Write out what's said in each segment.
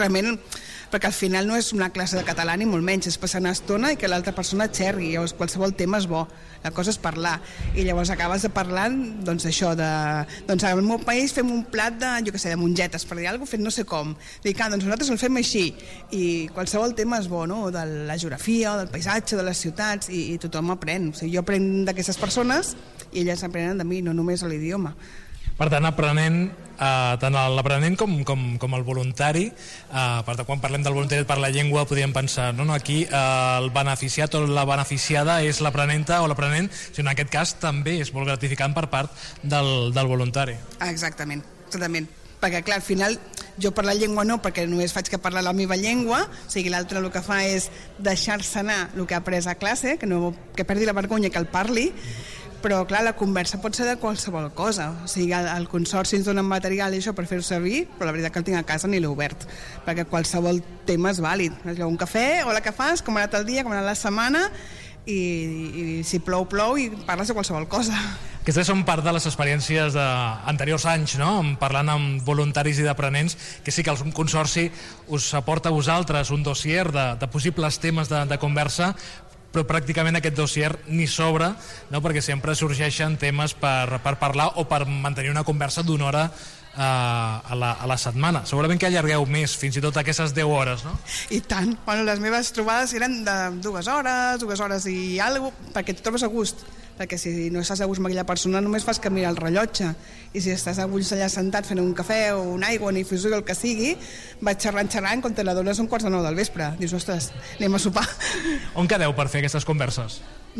realment, perquè al final no és una classe de català ni molt menys, és passar una estona i que l'altra persona xerri, llavors qualsevol tema és bo, la cosa és parlar, i llavors acabes de parlant doncs això de, doncs al meu país fem un plat de, jo què sé, de mongetes, per dir alguna cosa fet no sé com, dic, doncs nosaltres el fem així, i qualsevol tema és bo, no?, de la geografia, del paisatge, de les ciutats, i tothom aprèn, o sigui, jo aprenc d'aquestes persones i elles aprenen de mi, no només l'idioma. Per tant, aprenent, tant l'aprenent com el voluntari, per tant, quan parlem del voluntariat per la llengua podríem pensar, no, aquí el beneficiat o la beneficiada és l'aprenenta o l'aprenent, sinó en aquest cas també és molt gratificant per part del voluntari. Exactament, perquè clar, al final jo per la llengua no, perquè només faig que parlar la meva llengua, o sigui, l'altre el que fa és deixar-se anar el que ha après a classe, que perdi la vergonya que el parli, però clar, la conversa pot ser de qualsevol cosa, o sigui, el consorci ens dona material i això per fer-ho servir, però la veritat que el tinc a casa ni l'he obert, perquè qualsevol tema és vàlid, un cafè, hola, què fas, com ha anat el dia, com ha anat la setmana, i si plou i parles de qualsevol cosa. Aquestes són part de les experiències d'anteriors anys, no? Parlant amb voluntaris i d'aprenents, que sí que el consorci us aporta a vosaltres un dossier de possibles temes de conversa, però pràcticament aquest dossier ni s'obre, no? Perquè sempre sorgeixen temes per parlar o per mantenir una conversa d'una hora a la setmana. Segurament que allargueu més, fins i tot aquestes 10 hores, no? I tant. Bueno, les meves trobades eren de 2 hores i alguna cosa, perquè et trobes a gust, perquè si no estàs a gust amb aquella persona només fas que mirar el rellotge, i si estàs a gust allà sentat fent un cafè o una aigua, una infusió, el que sigui, vaig xerrant quan te l'adones a 8:45 del vespre, dius, ostres, anem a sopar. On quedeu per fer aquestes converses?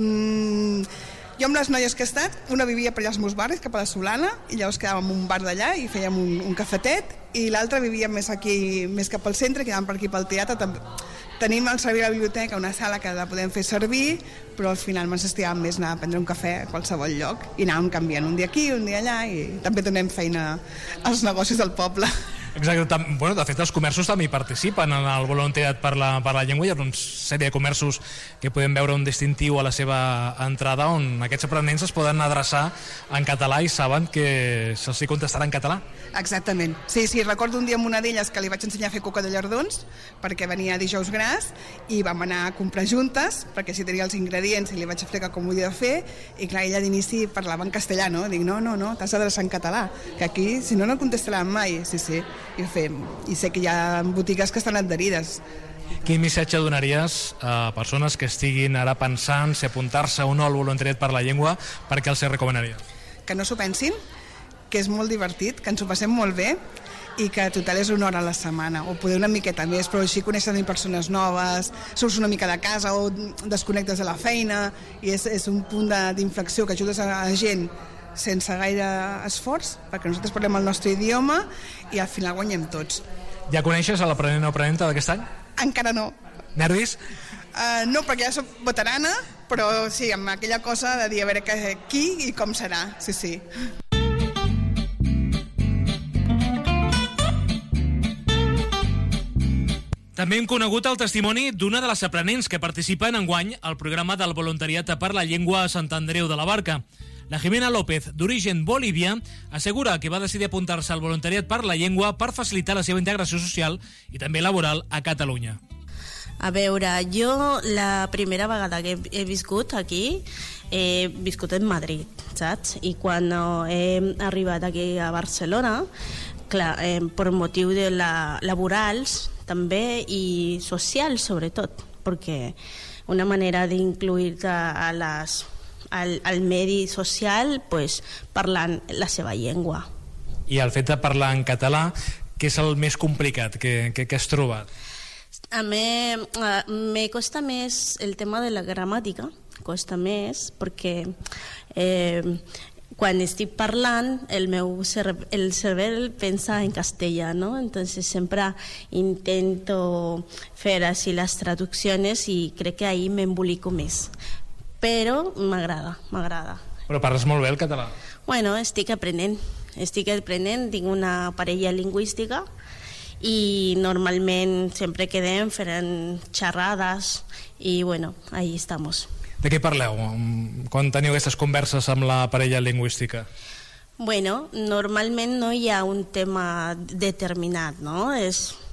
Jo amb les noies que he estat, una vivia per allà als meus barris, cap a la Solana, i llavors quedàvem en un bar d'allà i fèiem un cafetet, i l'altra vivia més aquí, més cap al centre, quedàvem per aquí pel teatre. Tenim al servei de la biblioteca una sala que la podem fer servir, però al final ens estiràvem més anar a prendre un cafè a qualsevol lloc, i anàvem canviant un dia aquí, un dia allà, i també donem feina als negocis del poble. Exacte, bueno, de fet els comerços també hi participen en el voluntariat per la llengua. Hi ha una sèrie de comerços que podem veure un distintiu a la seva entrada on aquests aprenents es poden adreçar en català i saben que se'ls contestarà en català. Exactament, sí, recordo un dia amb una d'elles que li vaig ensenyar a fer coca de llardons perquè venia dijous gras i vam anar a comprar juntes perquè si tenia els ingredients i li vaig explicar com ho havia de fer, i clar, ella d'inici parlava en castellà, no? Dic, no, t'has d'adreçar en català, que aquí si no contestaran mai. Sí, i ho fem, i sé que hi ha botigues que estan adherides. Quin missatge donaries a persones que estiguin ara pensant si apuntar-se o no al voluntariat per la llengua, perquè els recomanaries? Que no s'ho pensin, que és molt divertit, que ens ho passem molt bé i que total és una hora a la setmana o poder una miqueta més, però així coneixes també persones noves, surts una mica de casa o desconnectes de la feina, i és un punt d'inflexió que ajudes a la gent sense gaire esforç, perquè nosaltres parlem el nostre idioma i al final guanyem tots. Ja coneixes l'aprenent o aprenenta d'aquest any? Encara no. Nervis? No, perquè ja soc veterana, però sí, amb aquella cosa de dir a veure qui i com serà, sí. També hem conegut el testimoni d'una de les aprenents que participen enguany al programa del voluntariat per la llengua a Sant Andreu de la Barca. La Jimena López, d'origen bolivià, assegura que va decidir apuntar-se al voluntariat per la llengua per facilitar la seva integració social i també laboral a Catalunya. A veure, jo la primera vegada que he viscut aquí, he viscut en Madrid, saps? I quan he arribat aquí a Barcelona, clar, per motiu de laborals també i socials sobretot, perquè una manera d'incluir-te al medi social pues, parlant la seva llengua. I el fet de parlar en català, què és el més complicat que has trobat? A mi me costa més el tema de la gramàtica, costa més perquè quan estic parlant el cervell pensa en castellà, ¿no? Entonces siempre intento fer así las traducciones y crec que ahí me embolico més. Però m'agrada. Però parles molt bé el català. Bueno, estic aprenent, tinc una parella lingüística i normalment sempre quedem fent xerrades i bueno, ahí estamos. De què parleu quan teniu aquestes converses amb la parella lingüística? Bueno, normalment no hi ha un tema determinat, no?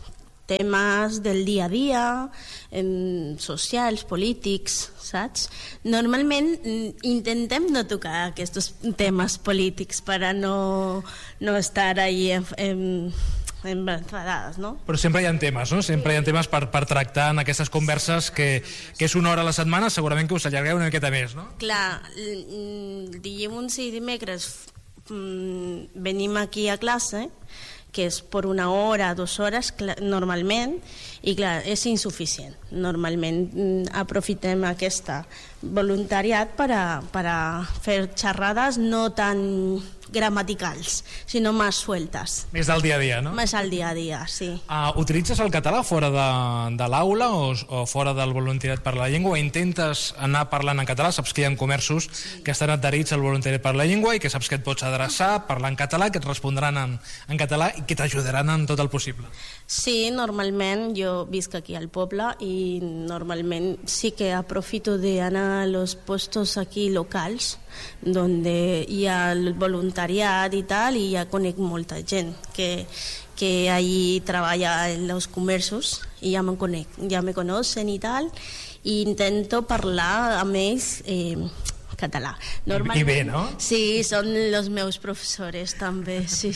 temes del dia a dia, socials, polítics, saps? Normalment intentem no tocar aquests temes polítics per a no estar ahí enfadades, no? Però sempre hi ha temes, no? Sempre hi ha temes per tractar en aquestes converses que és una hora a la setmana, segurament que us allargueu una miqueta més, no? Clar, dilluns i dimecres venim aquí a classe, que és per 1 hora, 2 hores normalment, i clar, és insuficient. Normalment aprofitem aquesta voluntariat per a fer xerrades no tan gramaticals, sinó més sueltes. Més del dia a dia, no? Més al dia a dia, sí. Utilitzes el català fora de l'aula o fora del voluntariat per la llengua? Intentes anar parlant en català? Saps que hi ha comerços que estan adherits al voluntariat per la llengua i que saps que et pots adreçar, parlar en català, que et respondran en català i que t'ajudaran en tot el possible. Sí, normalment jo visc aquí al poble i normalment sí que aprofito d'anar a los puestos aquí locals donde hi ha el voluntariat i tal, i ja conec molta gent que allí treballa en los comerços i ja me conocen i tal, i intento parlar amb ells català. I bé, no? Sí, són els meus professors també, sí.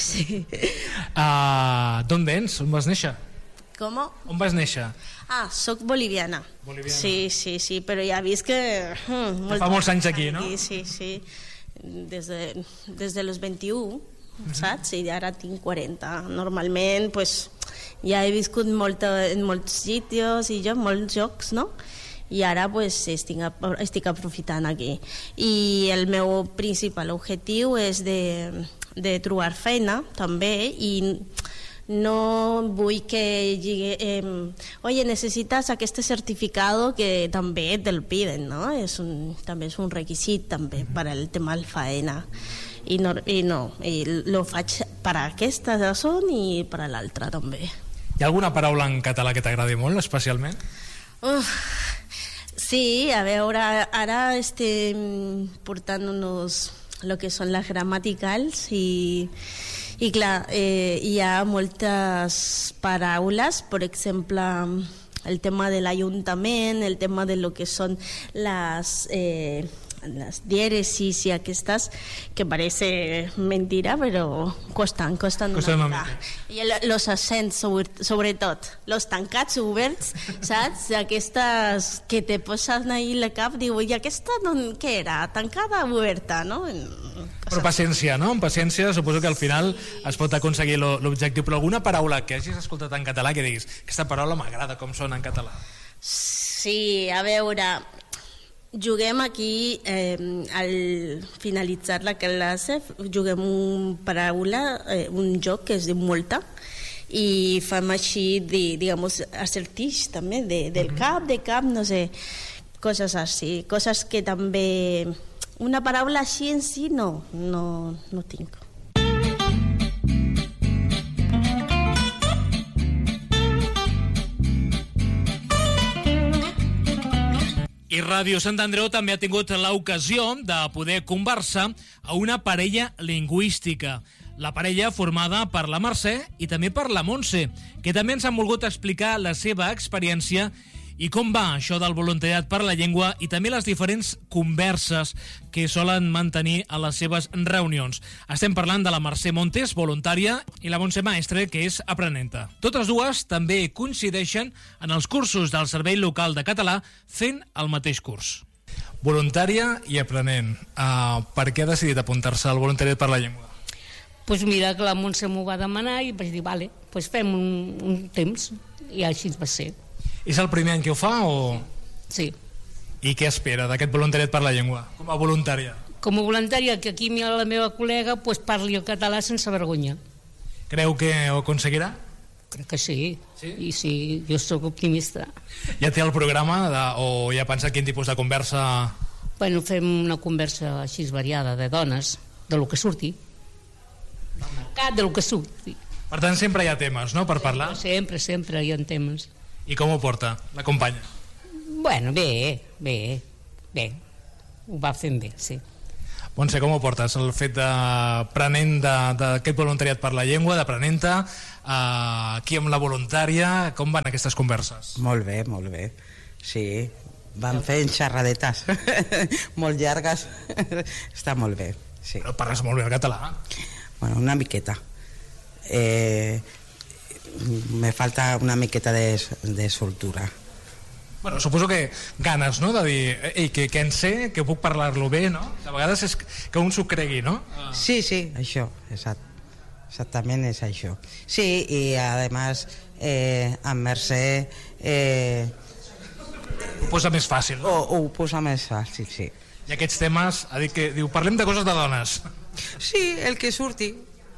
D'on vens? On vas néixer? Com? On vas néixer? Soc boliviana. Sí, però ja visc que... fa molts anys aquí, no? Sí. Des de los 21, saps? I ara tinc 40. Normalment, pues, ja he viscut en molts sitios i molts jocs, no? I ara pues, estic aprofitant aquí. I el meu principal objectiu és de trobar feina, també, i no vull que llegue oye, necesitas este certificado, que també te'l piden, no? També és un requisit també per al tema de faena, i lo faig per a aquesta raó i per a l'altra també. Hi ha alguna paraula en català que t'agradi molt especialment? Sí, a veure, ara estem portant lo que són les gramaticals i clar, hi ha moltes paraules, per exemple, el tema de l'Ajuntament, el tema de lo que són les diéresis i aquestes, que parece mentira, però costen una mica. I els accents, sobretot, els tancats oberts, saps? Aquestes que te posen ahí la cap, diu, i aquesta què era? Tancada o oberta, no? Però paciència, no? Amb paciència suposo que al final es pot aconseguir l'objectiu. Però alguna paraula que hagis escoltat en català que diguis, aquesta paraula m'agrada com sona en català? Sí, a veure, juguem aquí, al finalitzar la classe, juguem un joc que es diu Molta, i fem així, digamos, acertix també, del cap, no sé, coses així, coses que també... Una paraula així en si no tinc. I Ràdio Sant Andreu també ha tingut l'ocasió de poder conversar a una parella lingüística. La parella formada per la Mercè i també per la Montse, que també ens han volgut explicar la seva experiència i com va això del voluntariat per la llengua i també les diferents converses que solen mantenir a les seves reunions. Estem parlant de la Mercè Montes, voluntària, i la Montse Maestre, que és aprenenta. Totes dues també coincideixen en els cursos del Servei Local de Català fent el mateix curs. Voluntària i aprenent. Per què ha decidit apuntar-se al voluntariat per la llengua? Pues mira, que la Montse m'ho va demanar i vaig dir, vale, pues fem un temps, i així va ser. És el primer any que ho fa o...? Sí. I què espera d'aquest voluntariat per la llengua, com a voluntària? Com a voluntària, que aquí la meva col·lega pues, parli el català sense vergonya. Creu que ho aconseguirà? Crec que sí. I sí, jo sóc optimista. Ja té el programa o ja pensa quin tipus de conversa... Bueno, fem una conversa així variada de dones, de lo que surti. Del mercat, de lo que surti. Per tant, sempre hi ha temes, no?, per parlar? Sempre hi ha temes. I com ho porta, la companya? Bueno, bé. Ho va fent bé, sí. Montse, com ho portes, el fet d'aprenent d'aquest voluntariat per la llengua, d'aprenent-te, aquí amb la voluntària, com van aquestes converses? Molt bé, sí, van fent xerradetes molt llargues, està molt bé, sí. Però parles molt bé el català. Bueno, una miqueta. Me falta una miqueta de soltura. Bueno, suposo que ganes, no?, de dir, ei, que en sé, que puc parlar-lo bé, no? De vegades és que un s'ho cregui, no? Sí, això, exactament és això. Sí, i además amb Mercè Ho posa més fàcil, no? ho posa més fàcil, sí. I aquests temes, ha dit que diu, parlem de coses de dones. Sí, el que surti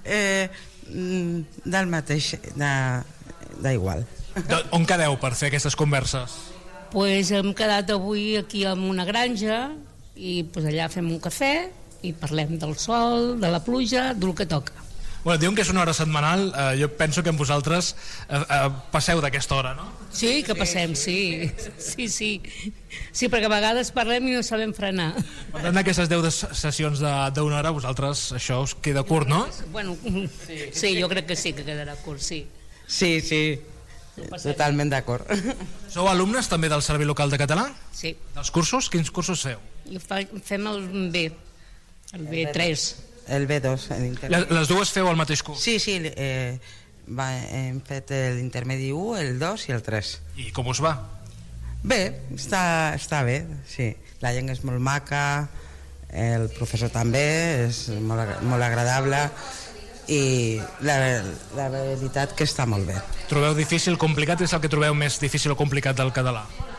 del mateix, d'igual. On quedeu per fer aquestes converses? Pues hem quedat avui aquí en una granja i pues allà fem un cafè i parlem del sol, de la pluja, del que toca. Bueno, diuen que és una hora setmanal, jo penso que amb vosaltres passeu d'aquesta hora, no? Sí, que passem, sí. Sí, perquè a vegades parlem i no sabem frenar. Per tant, aquestes 10 sessions d'una hora, vosaltres això us queda curt, no? Bueno, sí, jo crec que sí que quedarà curt, sí. Sí, totalment d'acord. Sou alumnes també del Servei Local de Català? Sí. Dels cursos? Quins cursos feu? Fem el B, el B3. El B2. Les dues feu al mateix curs? Sí, hem fet l'intermedi 1, el 2 i el 3. I com us va? Bé, està bé, sí. La llengua és molt maca, el professor també, és molt agradable, i la veritat que està molt bé. Trobeu difícil, complicat? És el que trobeu més difícil o complicat del català?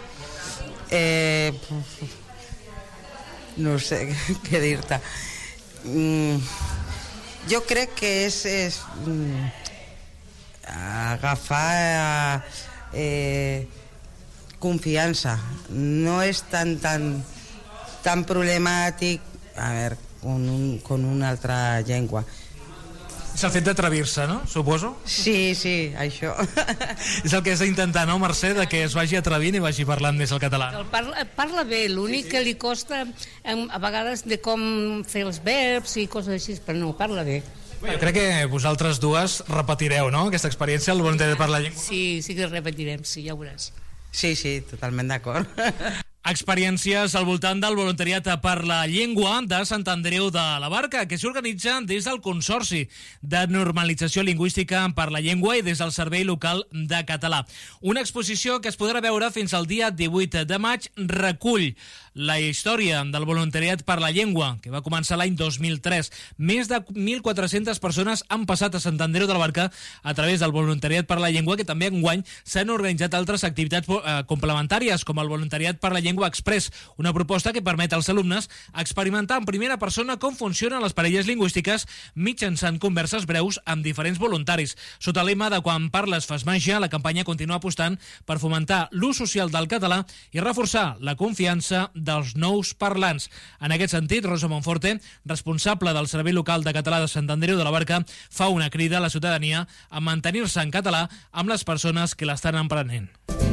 No sé què dir-te. Jo crec que és agafar confiança. No és tan problemàtic, a veure, con una altra llengua. És el fet d'atrevir-se, no? Suposo? Sí, això. És el que has d'intentar, no, Mercè? De que es vagi atrevint i vagi parlant més el català. Parla bé, l'únic que li costa a vegades de com fer els verbs i coses així, però no, parla bé. Jo crec que vosaltres dues repetireu, no?, aquesta experiència, el voluntari per la llengua. Sí que repetirem, sí, ja ho veuràs. Sí, totalment d'acord. Experiències al voltant del voluntariat per la llengua de Sant Andreu de la Barca, que s'organitza des del Consorci de Normalització Lingüística per la Llengua i des del Servei Local de Català. Una exposició que es podrà veure fins al dia 18 de maig recull la història del voluntariat per la llengua, que va començar l'any 2003. Més de 1.400 persones han passat a Sant Andreu de la Barca a través del voluntariat per la llengua, que també enguany s'han organitzat altres activitats complementàries, com el voluntariat per la llengua Express, una proposta que permet als alumnes experimentar en primera persona com funcionen les parelles lingüístiques mitjançant converses breus amb diferents voluntaris. Sota el lema de Quan parles fas màgia, la campanya continua apostant per fomentar l'ús social del català i reforçar la confiança dels nous parlants. En aquest sentit, Rosa Monforte, responsable del Servei Local de Català de Sant Andreu de la Barca, fa una crida a la ciutadania a mantenir-se en català amb les persones que l'estan emprenent.